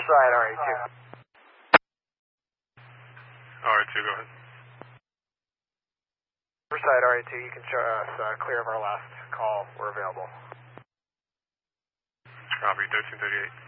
Riverside, RA2. RA2, go ahead. Riverside, RA2, you can show us clear of our last call. We're available. Copy, 1338.